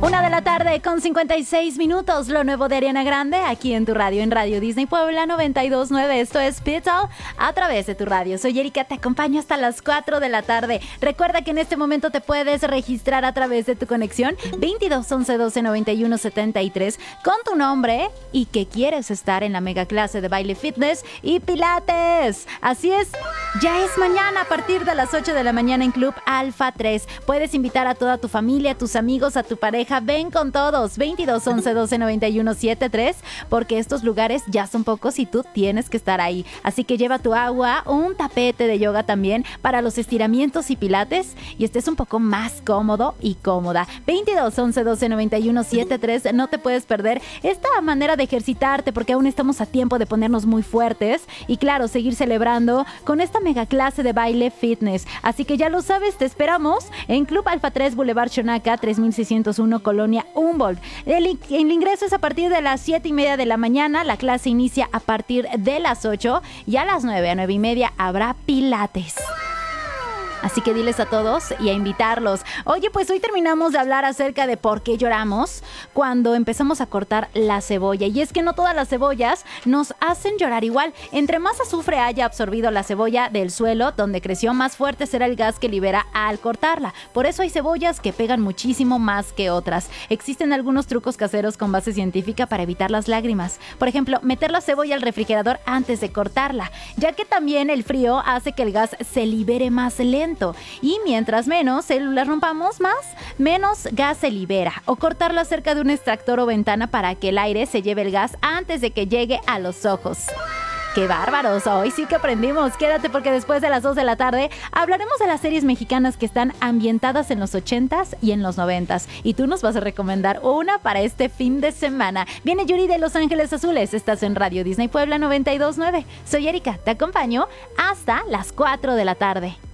1:56 p.m, lo nuevo de Ariana Grande, aquí en tu radio, en Radio Disney Puebla 92.9. Esto es Pitbull a través de tu radio. Soy Erika, te acompaño hasta las 4 de la tarde. Recuerda que en este momento te puedes registrar a través de tu conexión 22 11 12 91 73 con tu nombre y que quieres estar en la mega clase de baile, fitness y pilates. Así es, ya es mañana a partir de las 8 de la mañana en Club Alfa 3. Puedes invitar a toda tu familia, a tus amigos, a tu pareja. Ven con todos, 22 11 12 91 73, porque estos lugares ya son pocos y tú tienes que estar ahí. Así que lleva tu agua, un tapete de yoga también para los estiramientos y pilates y estés un poco más cómodo y cómoda. 22 11 12 91 73, no te puedes perder esta manera de ejercitarte porque aún estamos a tiempo de ponernos muy fuertes y claro, seguir celebrando con esta mega clase de baile fitness. Así que ya lo sabes, te esperamos en Club Alfa 3, Boulevard Xonaca, 3601, Colonia Humboldt. El ingreso es a partir de las 7:30 de la mañana. La clase inicia a partir de las 8 y a las 9 a 9:30 habrá pilates. Así que diles a todos y a invitarlos. Oye, pues hoy terminamos de hablar acerca de por qué lloramos cuando empezamos a cortar la cebolla. Y es que no todas las cebollas nos hacen llorar igual. Entre más azufre haya absorbido la cebolla del suelo donde creció, más fuerte será el gas que libera al cortarla. Por eso hay cebollas que pegan muchísimo más que otras. Existen algunos trucos caseros con base científica para evitar las lágrimas. Por ejemplo, meter la cebolla al refrigerador antes de cortarla, ya que también el frío hace que el gas se libere más lento. Y mientras menos células rompamos, menos gas se libera. O cortarla cerca de un extractor o ventana para que el aire se lleve el gas antes de que llegue a los ojos. ¡Qué bárbaros! Hoy sí que aprendimos. Quédate porque después de las 2 de la tarde hablaremos de las series mexicanas que están ambientadas en los 80s y en los 90s. Y tú nos vas a recomendar una para este fin de semana. Viene Yuri de Los Ángeles Azules. Estás en Radio Disney Puebla 92.9. Soy Erika, te acompaño hasta las 4 de la tarde.